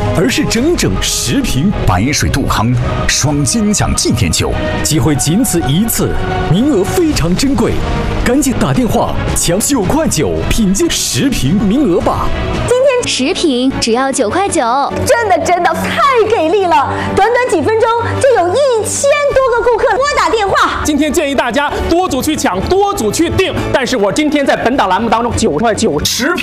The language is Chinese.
而是整整10瓶白水杜康双金奖纪念酒， 机会仅此一次，名额非常珍贵，赶紧打电话抢9块9品鉴10瓶名额吧！ 今天10瓶只要9块9， 真的太给力了！短短几分钟就有1000多个顾客拨打电话。 今天建议大家多组去抢，多组去订。但是我今天在本档栏目当中9块9 10瓶。